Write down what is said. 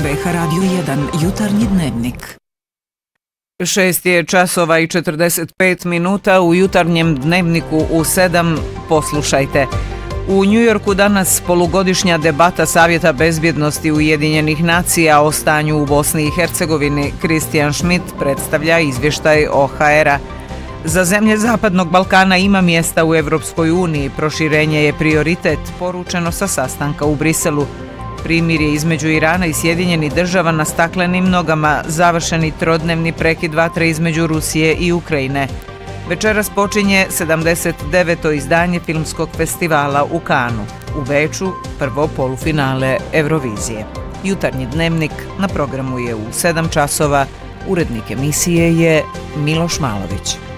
RBH Radio 1, jutarnji dnevnik. 6 je časova i 45 minuta u jutarnjem dnevniku u 7. Poslušajte. U Njujorku danas polugodišnja debata Savjeta bezbjednosti Ujedinjenih nacija o stanju u Bosni i Hercegovini. Christian Schmidt predstavlja izvještaj OHR-a. Za zemlje Zapadnog Balkana ima mjesta u Evropskoj uniji. Proširenje je prioritet, poručeno sa sastanka u Briselu. Primirje između Irana i Sjedinjenih Država na staklenim nogama, završeni trodnevni prekid vatre između Rusije i Ukrajine. Večeras počinje 79. izdanje filmskog festivala u Kanu. U Beču prvo polufinale Eurovizije. Jutarnji dnevnik na programu je u 7 časova. Urednik emisije je Miloš Malović.